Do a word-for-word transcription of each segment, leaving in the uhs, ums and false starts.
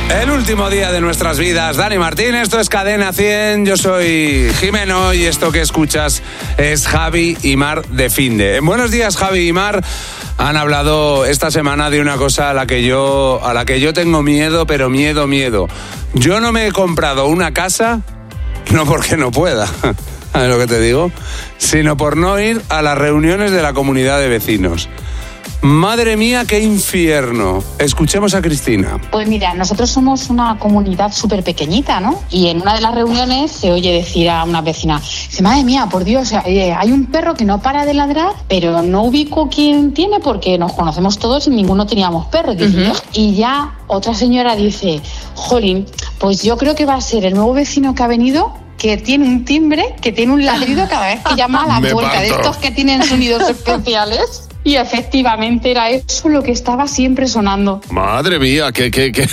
El último día de nuestras vidas. Dani Martín, esto es Cadena cien, yo soy Jimeno y esto que escuchas es Javi y Mar de Finde. En Buenos Días, Javi y Mar han hablado esta semana de una cosa a la que yo, a la que yo tengo miedo, pero miedo, miedo. Yo no me he comprado una casa, no porque no pueda, ¿sabes lo que te digo? Sino por no ir a las reuniones de la comunidad de vecinos. Madre mía, qué infierno. Escuchemos a Cristina. Pues mira, nosotros somos una comunidad súper pequeñita, ¿no? Y en una de las reuniones se oye decir a una vecina, dice, madre mía, por Dios, hay un perro que no para de ladrar, pero no ubico quién tiene porque nos conocemos todos y ninguno teníamos perro. Uh-huh. Y ya otra señora dice, jolín, pues yo creo que va a ser el nuevo vecino que ha venido, que tiene un timbre, que tiene un ladrido cada vez que llama a la puerta, de estos que tienen sonidos especiales. Y efectivamente era eso lo que estaba siempre sonando. Madre mía, que, que, que...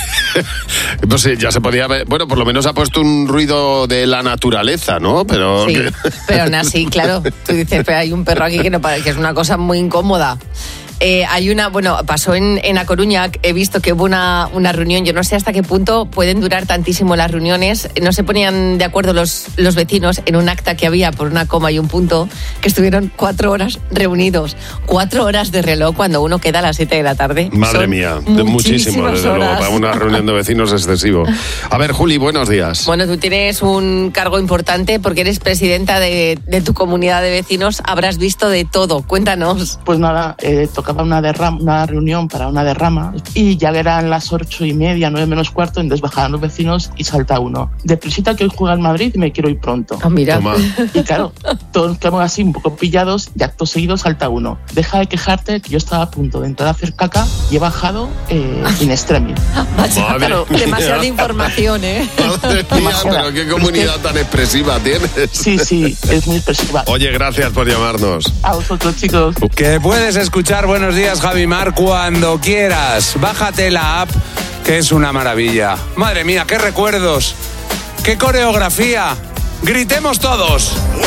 no sé, ya se podía ver. Bueno, por lo menos ha puesto un ruido de la naturaleza, ¿no? Pero sí, que... pero aún así, claro. Tú dices, pero hay un perro aquí que no para, que es una cosa muy incómoda. Eh, hay una, bueno, pasó en, en A Coruña, he visto que hubo una, una reunión, yo no sé hasta qué punto pueden durar tantísimo las reuniones, no se ponían de acuerdo los, los vecinos en un acta que había por una coma y un punto, que estuvieron cuatro horas reunidos, cuatro horas de reloj cuando uno queda a las siete de la tarde. Madre Son mía, muchísimo, desde horas. Luego, para una reunión de vecinos excesivo. A ver, Juli, buenos días. Bueno, tú tienes un cargo importante porque eres presidenta de, de tu comunidad de vecinos, habrás visto de todo, cuéntanos. Pues nada, eh, toca Una, derrama, una reunión para una derrama y ya eran las ocho y media, nueve menos cuarto, entonces bajaban los vecinos y salta uno. Deprisita que hoy juega el Madrid y me quiero ir pronto. Oh, mira. Toma. Y claro, todos quedamos así un poco pillados y acto seguido salta uno. Deja de quejarte que yo estaba a punto de entrar a hacer caca y he bajado eh, in extremis. Vaya, pero demasiada información, ¿eh? Madre mía, pero qué comunidad tan expresiva tienes. Sí, sí, es muy expresiva. Oye, gracias por llamarnos. A vosotros, chicos. Que puedes escuchar Buenos Días, Javi Mar, cuando quieras. Bájate la app, que es una maravilla. Madre mía, qué recuerdos, qué coreografía. Gritemos todos.